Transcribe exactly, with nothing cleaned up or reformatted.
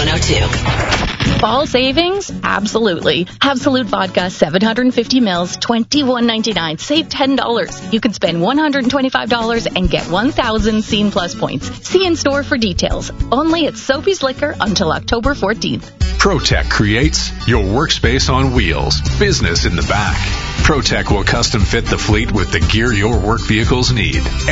one oh two. Fall savings? Absolutely. Absolute Vodka, seven hundred fifty mils, twenty-one ninety-nine. Save ten dollars. You can spend one hundred twenty-five dollars and get one thousand Scene Plus points. See in store for details. Only at Sophie's Liquor until October fourteenth. ProTech creates your workspace on wheels, business in the back. ProTech will custom fit the fleet with the gear your work vehicles need.